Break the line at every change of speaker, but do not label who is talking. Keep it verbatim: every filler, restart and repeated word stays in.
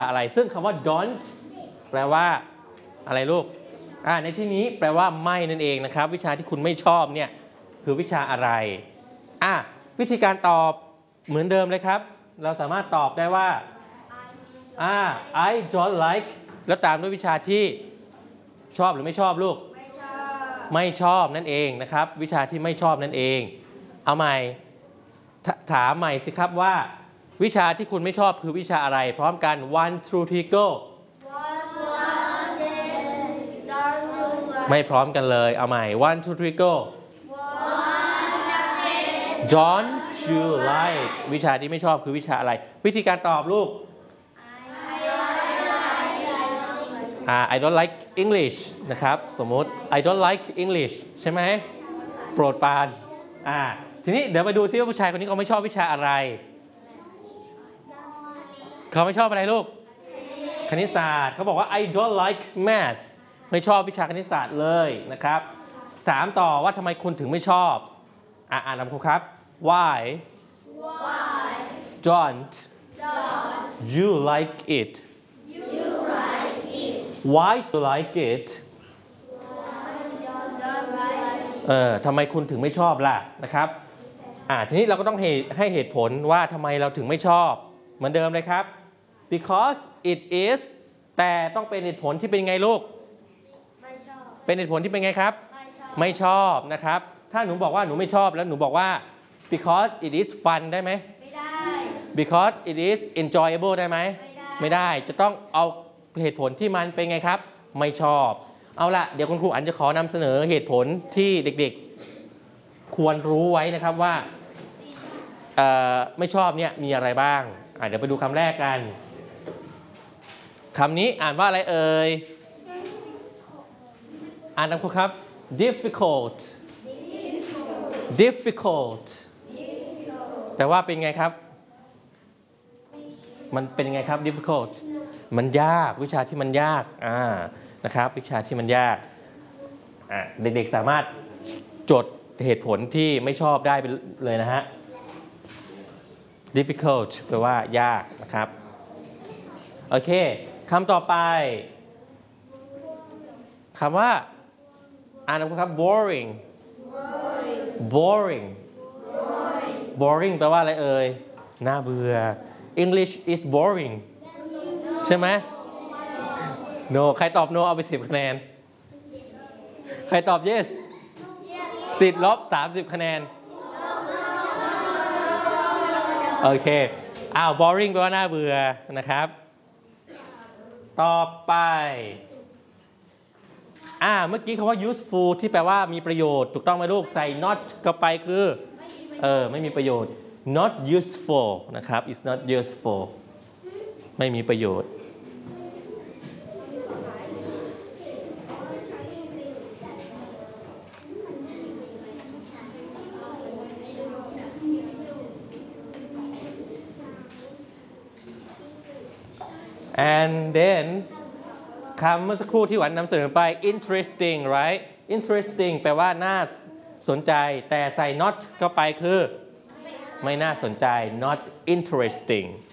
อะไรซึ่งคำว่า don't แปลว่าอะไรลูกอ่าในที่นี้แปลว่าไม่นั่นเองนะครับวิชาที่คุณไม่ชอบเนี่ยคือวิชาอะไรอ่ะวิธีการตอบเหมือนเดิมเลยครับเราสามารถตอบได้ว่าอ่า I don't like แล้วตามด้วยวิชาที่ชอบหรือไม่ชอบลูกไม่ชอบไม่ชอบนั่นเองนะครับวิชาที่ไม่ชอบนั่นเองเอาใหม่ถามใหม่สิครับว่าวิชาที่คุณไม่ชอบคือวิชาอะไรพร้อมกัน one two three go ไม่พร้อมกันเลยเอาใหม่ one two three go don't you like วิชาที่ไม่ชอบคือวิชาอะไรวิธีการตอบลูก I don't like English นะครับสมมติ I don't like English ใช่ไหมโปรดปรานอ่าทีนี้เดี๋ยวมาดูซิว่าผู้ชายคนนี้เขาไม่ชอบวิชาอะไรเขาไม่ชอบอะไรลูกคณิตศาสตร์เขาบอกว่า I don't like math ไม่ชอบวิชาคณิตศาสตร์เลยนะครับถามต่อว่าทำไมคุณถึงไม่ชอบอ่านคำครูครับ why
why
don't
don't
you like it
you like it
why you like it
why don't you like it
เออทำไมคุณถึงไม่ชอบล่ะนะครับอ่าทีนี้เราก็ต้องให้เหตุผลว่าทำไมเราถึงไม่ชอบเหมือนเดิมเลยครับ because it is แต่ต้องเป็นเหตุผลที่เป็นไงลูก
ไม่ชอบ
เป็นเหตุผลที่เป็นไงครับ
ไม่ชอบ
ไม่ชอบนะครับถ้าหนูบอกว่าหนูไม่ชอบแล้วหนูบอกว่า because it is fun ได้ไหม
ไม่ได้
because it is enjoyable ได้ไหม
ไม่ได้
ไม่ได้จะต้องเอาเหตุผลที่มันเป็นไงครับไม่ชอบเอาละเดี๋ยวคุณครูอันจะขอนำเสนอเหตุผลที่เด็กๆควรรู้ไว้นะครับว่าไม่ชอบเนี่ยมีอะไรบ้างเดี๋ยวไปดูคำแรกกันคำนี้อ่านว่าอะไรเอ่ยอ่านตามครูครับ difficult difficult แปลว่าเป็นไงครับมันเป็นไงครับ difficult มันยากวิชาที่มันยากอ่านะครับวิชาที่มันยากอ่ะเด็กๆสามารถจดเหตุผลที่ไม่ชอบได้ไปเลยนะฮะdifficult แปลว่ายากนะครับโอเคคำต่อไปคำว่าอ่านนะครับ boring boring boring แปลว่าอะไรเอ่ยน่าเบื่อ English is boring ใช่ไหม no ใครตอบ no เอาไปสิบคะแนนใครตอบ yes ติดลบสามสิบคะแนนโอเคอ้าว boring แปลว่าน่าเบื่อนะครับต่อไปอ่าเมื่อกี้คำว่า useful ที่แปลว่ามีประโยชน์ถูกต้องไหมลูกใส่ not เข้าไปคือเออไม่มีประโยชน์ not useful นะครับ it's not useful ไม่มีประโยชน์and then คำเมื่อสักครู่ที่หวันนำเสนอไป interesting right interesting แปลว่าน่าสนใจแต่ใส่ not เข้าไปคือไม่น่าสนใจ not interesting